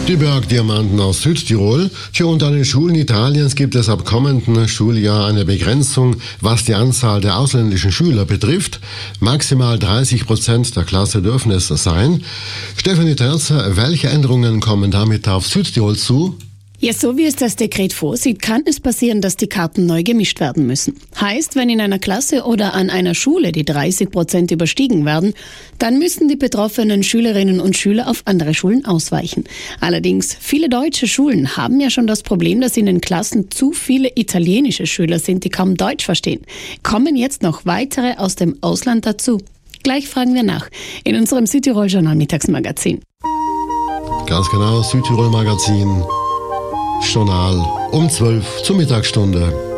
Die Bergdiamanten aus Südtirol. Und an den Schulen Italiens gibt es ab kommenden Schuljahr eine Begrenzung, was die Anzahl der ausländischen Schüler betrifft. Maximal 30% der Klasse dürfen es sein. Stefanie Terzer, welche Änderungen kommen damit auf Südtirol zu? Ja, so wie es das Dekret vorsieht, kann es passieren, dass die Karten neu gemischt werden müssen. Heißt, wenn in einer Klasse oder an einer Schule die 30% überstiegen werden, dann müssen die betroffenen Schülerinnen und Schüler auf andere Schulen ausweichen. Allerdings, viele deutsche Schulen haben ja schon das Problem, dass in den Klassen zu viele italienische Schüler sind, die kaum Deutsch verstehen. Kommen jetzt noch weitere aus dem Ausland dazu? Gleich fragen wir nach in unserem Südtirol-Journal Mittagsmagazin. Ganz genau, Südtirol Magazin. Journal um 12 zur Mittagsstunde.